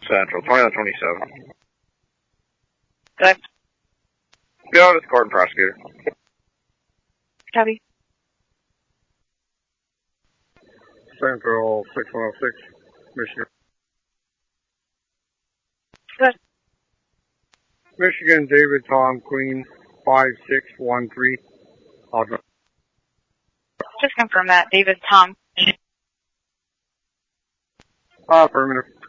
Central, 2927. Good. Yeah, it's court and prosecutor. Copy. Central 6106, Michigan. Good. Michigan, David, Tom, Queen, 5613. Just confirm that. David, Tom. Affirmative.